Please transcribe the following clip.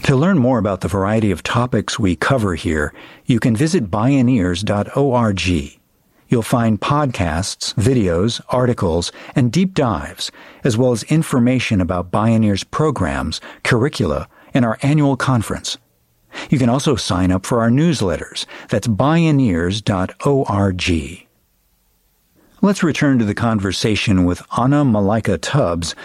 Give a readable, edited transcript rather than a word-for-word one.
To learn more about the variety of topics we cover here, you can visit bioneers.org. You'll find podcasts, videos, articles, and deep dives, as well as information about Bioneers programs, curricula, and our annual conference. You can also sign up for our newsletters. That's bioneers.org. Let's return to the conversation with Anna Malaika Tubbs